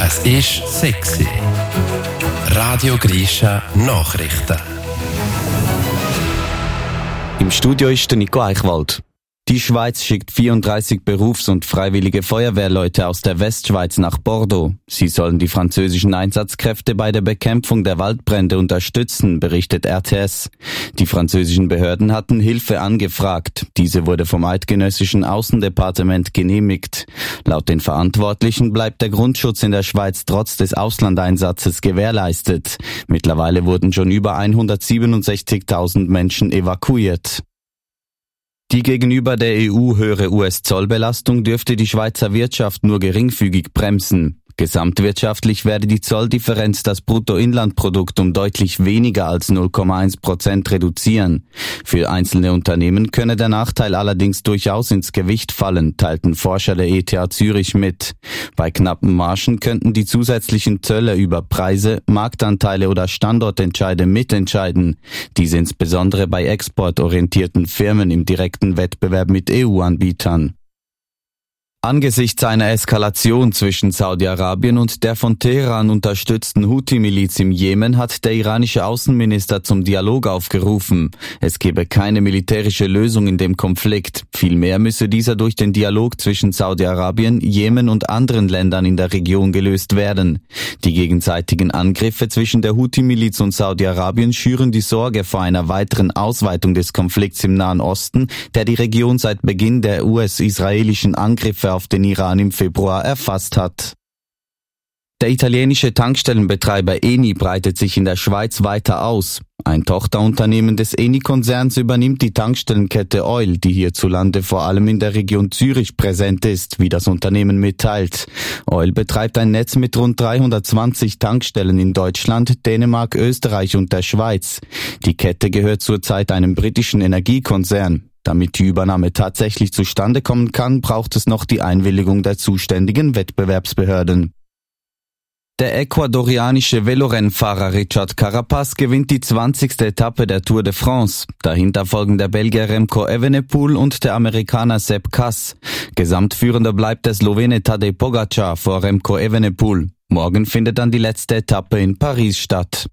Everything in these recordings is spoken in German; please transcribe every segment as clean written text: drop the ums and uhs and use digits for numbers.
Es ist sexy. Radio Grisha Nachrichten. Im Studio ist der Nico Eichwald. Die Schweiz schickt 34 Berufs- und freiwillige Feuerwehrleute aus der Westschweiz nach Bordeaux. Sie sollen die französischen Einsatzkräfte bei der Bekämpfung der Waldbrände unterstützen, berichtet RTS. Die französischen Behörden hatten Hilfe angefragt. Diese wurde vom eidgenössischen Außendepartement genehmigt. Laut den Verantwortlichen bleibt der Grundschutz in der Schweiz trotz des Auslandeinsatzes gewährleistet. Mittlerweile wurden schon über 167.000 Menschen evakuiert. Die gegenüber der EU höhere US-Zollbelastung dürfte die Schweizer Wirtschaft nur geringfügig bremsen. Gesamtwirtschaftlich werde die Zolldifferenz das Bruttoinlandprodukt um deutlich weniger als 0,1% reduzieren. Für einzelne Unternehmen könne der Nachteil allerdings durchaus ins Gewicht fallen, teilten Forscher der ETH Zürich mit. Bei knappen Margen könnten die zusätzlichen Zölle über Preise, Marktanteile oder Standortentscheide mitentscheiden. Dies insbesondere bei exportorientierten Firmen im direkten Wettbewerb mit EU-Anbietern. Angesichts einer Eskalation zwischen Saudi-Arabien und der von Teheran unterstützten Houthi-Miliz im Jemen hat der iranische Außenminister zum Dialog aufgerufen. Es gebe keine militärische Lösung in dem Konflikt. Vielmehr müsse dieser durch den Dialog zwischen Saudi-Arabien, Jemen und anderen Ländern in der Region gelöst werden. Die gegenseitigen Angriffe zwischen der Houthi-Miliz und Saudi-Arabien schüren die Sorge vor einer weiteren Ausweitung des Konflikts im Nahen Osten, der die Region seit Beginn der US-israelischen Angriffe auf den Iran im Februar erfasst hat. Der italienische Tankstellenbetreiber Eni breitet sich in der Schweiz weiter aus. Ein Tochterunternehmen des Eni-Konzerns übernimmt die Tankstellenkette Oil, die hierzulande vor allem in der Region Zürich präsent ist, wie das Unternehmen mitteilt. Oil betreibt ein Netz mit rund 320 Tankstellen in Deutschland, Dänemark, Österreich und der Schweiz. Die Kette gehört zurzeit einem britischen Energiekonzern. Damit die Übernahme tatsächlich zustande kommen kann, braucht es noch die Einwilligung der zuständigen Wettbewerbsbehörden. Der ecuadorianische Velorennfahrer Richard Carapaz gewinnt die 20. Etappe der Tour de France. Dahinter folgen der Belgier Remco Evenepoel und der Amerikaner Sepp Kuss. Gesamtführender bleibt der Slowene Tadej Pogačar vor Remco Evenepoel. Morgen findet dann die letzte Etappe in Paris statt.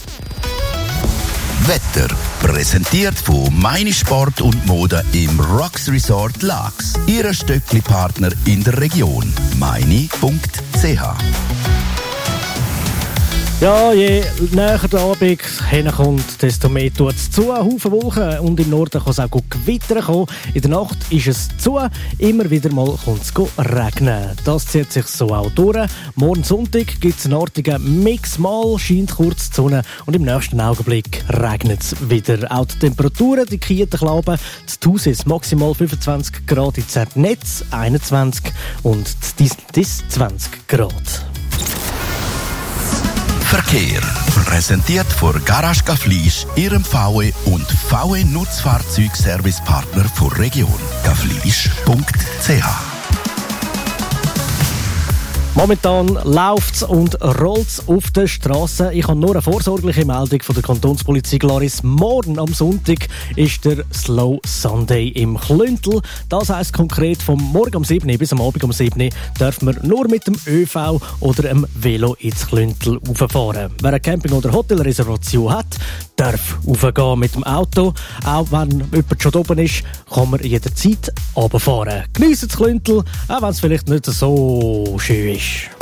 Wetter präsentiert von Meine Sport und Mode im Rocks Resort Laax. Ihr Stöckli-Partner in der Region. meine.ch. Ja, je näher der Abend hinkommt, desto mehr tut es zu. Haufen Wolken und im Norden kann es auch gut Gewitter kommen. In der Nacht ist es zu. Immer wieder mal kommt es regnen. Das zieht sich so auch durch. Morgen Sonntag gibt es einen artigen Mix. Mal scheint kurz die Sonne und im nächsten Augenblick regnet es wieder. Auch die Temperaturen, die Kieten klaben. Die Thusis maximal 25 Grad, in Zernetz 21 und Dis 20 Grad. Verkehr. Präsentiert von Garage Gaflisch, Ihrem VW und VW Nutzfahrzeugservicepartner der Region. gaflisch.ch. Momentan läuft's und rollt's auf der Straße. Ich habe nur eine vorsorgliche Meldung von der Kantonspolizei Glaris. Morgen am Sonntag ist der Slow Sunday im Klüntel. Das heisst konkret, vom Morgen um 7 bis am Abend um 7 darf man nur mit dem ÖV oder dem Velo ins Klüntel rauffahren. Wer eine Camping- oder Hotelreservation hat, darf raufgehen mit dem Auto. Auch wenn jemand schon oben ist, kann man jederzeit runterfahren. Geniessen das Klüntel, auch wenn es vielleicht nicht so schön ist.